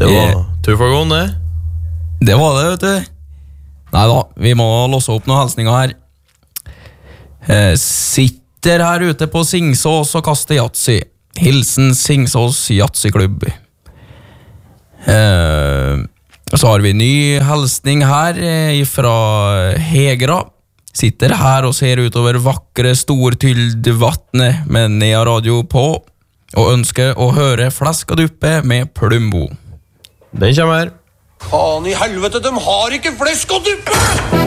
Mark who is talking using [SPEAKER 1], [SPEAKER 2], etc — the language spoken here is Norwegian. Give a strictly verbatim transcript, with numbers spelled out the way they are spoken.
[SPEAKER 1] Det var tuffagon, det.
[SPEAKER 2] Det var det, vet du. Neida, vi må låse opp noen helsninger her. eh, Sitter her ute på Singsås og kaster Yatzy. Hilsen Singsås Yatzy-klubb. eh, Så har vi ny helsning her eh, fra Hegra. Sitter her og ser utover vakre Stortyldvatnet med Nea Radio på, og ønsker å høre Flesk og duppe med Plumbo.
[SPEAKER 1] Den kommer her.
[SPEAKER 3] Faen i helvete, de har ikke flesk og duppe!